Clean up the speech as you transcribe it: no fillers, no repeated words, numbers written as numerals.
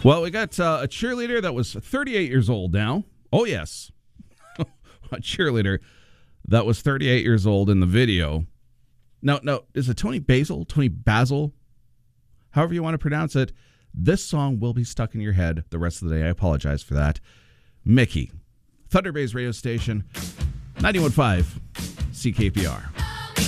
Well, we got a cheerleader that was 38 years old now. Oh, yes. A cheerleader that was 38 years old in the video. No, is it Tony Basil? Tony Basil? However you want to pronounce it. This song will be stuck in your head the rest of the day. I apologize for that. Mickey. Thunder Bay's radio station, 91.5 CKPR.